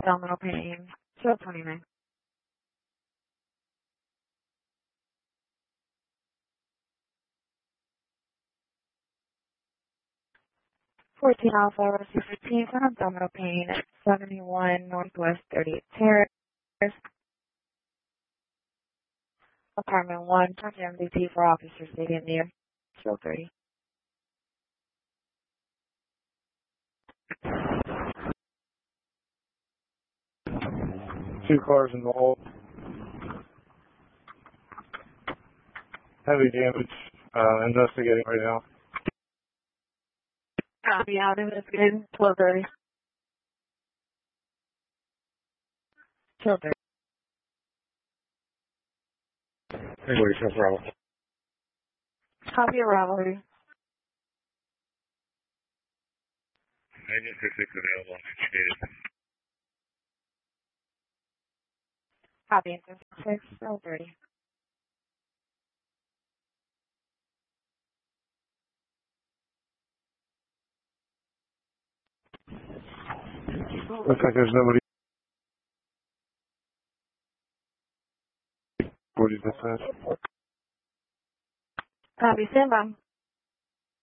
Abdominal pain. 1229. 14 Alpha, Road 15 for abdominal pain at 71 Northwest 38th Terrace. Apartment 1, charge MDT for officers needed near 1230. Two cars involved. Heavy damage. Investigating right now. Copy out, investigating 1230. 1230. Anybody from Bravo? Copy arrival. 956 available. Indicated. Copy 6, 1230. Looks like there's nobody. What did you say? Copy, stand by.